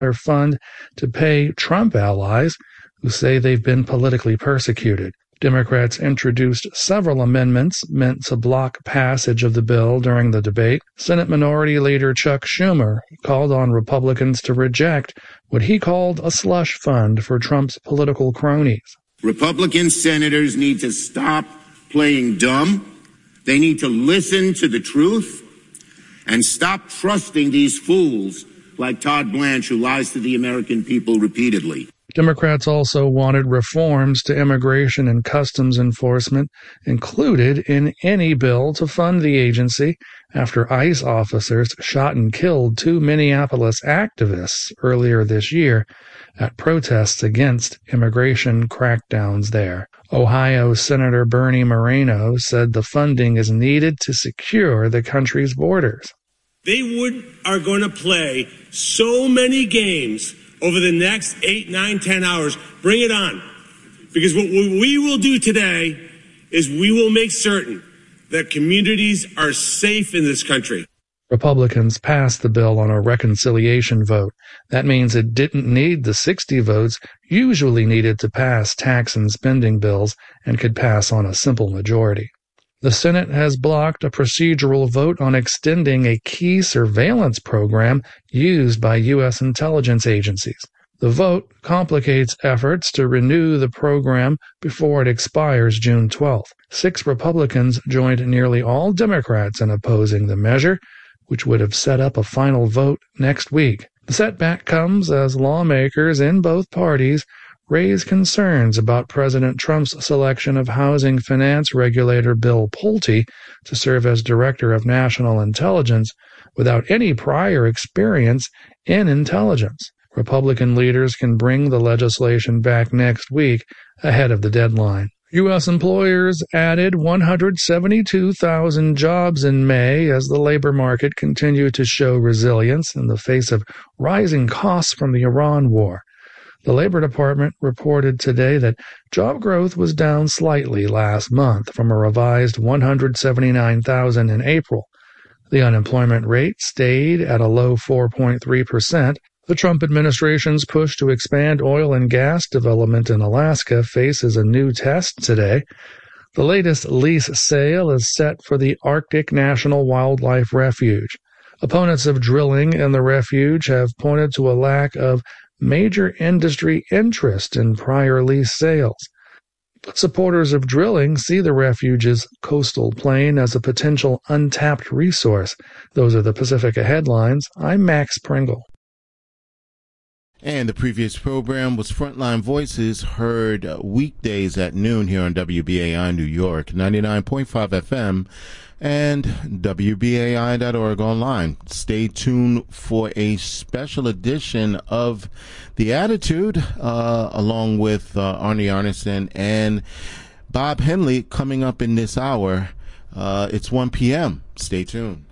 fund to pay Trump allies who say they've been politically persecuted. Democrats introduced several amendments meant to block passage of the bill during the debate. Senate Minority Leader Chuck Schumer called on Republicans to reject what he called a slush fund for Trump's political cronies. Republican senators need to stop playing dumb. They need to listen to the truth and stop trusting these fools like Todd Blanche, who lies to the American people repeatedly. Democrats also wanted reforms to immigration and customs enforcement included in any bill to fund the agency after ICE officers shot and killed 2 Minneapolis activists earlier this year at protests against immigration crackdowns there. Ohio Senator Bernie Moreno said the funding is needed to secure the country's borders. They are going to play so many games over the next 8, 9, 10 hours. Bring it on. Because what we will do today is we will make certain that communities are safe in this country. Republicans passed the bill on a reconciliation vote. That means it didn't need the 60 votes usually needed to pass tax and spending bills and could pass on a simple majority. The Senate has blocked a procedural vote on extending a key surveillance program used by U.S. intelligence agencies. The vote complicates efforts to renew the program before it expires June 12th. 6 Republicans joined nearly all Democrats in opposing the measure, which would have set up a final vote next week. The setback comes as lawmakers in both parties raise concerns about President Trump's selection of housing finance regulator Bill Pulte to serve as Director of National Intelligence without any prior experience in intelligence. Republican leaders can bring the legislation back next week ahead of the deadline. U.S. employers added 172,000 jobs in May as the labor market continued to show resilience in the face of rising costs from the Iran war. The Labor Department reported today that job growth was down slightly last month from a revised 179,000 in April. The unemployment rate stayed at a low 4.3%. The Trump administration's push to expand oil and gas development in Alaska faces a new test today. The latest lease sale is set for the Arctic National Wildlife Refuge. Opponents of drilling in the refuge have pointed to a lack of major industry interest in prior lease sales. But supporters of drilling see the refuge's coastal plain as a potential untapped resource. Those are the Pacifica headlines. I'm Max Pringle. And the previous program was Frontline Voices, heard weekdays at noon here on WBAI New York, 99.5 FM, and WBAI.org online. Stay tuned for a special edition of The Attitude, along with Arnie Arneson and Bob Henley coming up in this hour. It's 1 p.m. Stay tuned.